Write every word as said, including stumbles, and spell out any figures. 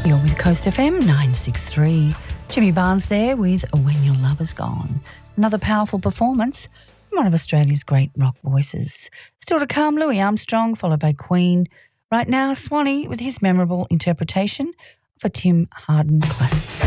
You're with Coast F M nine six three. Jimmy Barnes there with When Your Love Is Gone. Another powerful performance from one of Australia's great rock voices. Still to come, Louis Armstrong, followed by Queen. Right now, Swanee with his memorable interpretation of a Tim Hardin classic.